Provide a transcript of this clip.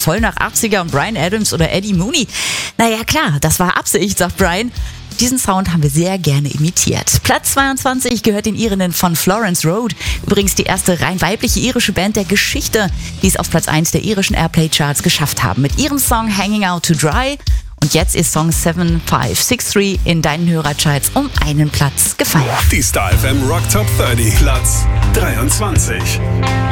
voll nach 80er und Bryan Adams oder Eddie Mooney. Naja klar, das war Absicht, sagt Bryan. Diesen Sound haben wir sehr gerne imitiert. Platz 22 gehört den Irinnen von Florence Road. Übrigens die erste rein weibliche irische Band der Geschichte, die es auf Platz 1 der irischen Airplay-Charts geschafft haben. Mit ihrem Song Hanging Out to Dry. Und jetzt ist Song 7563 in deinen Hörercharts um einen Platz gefallen. Die Star FM Rock Top 30, Platz 23.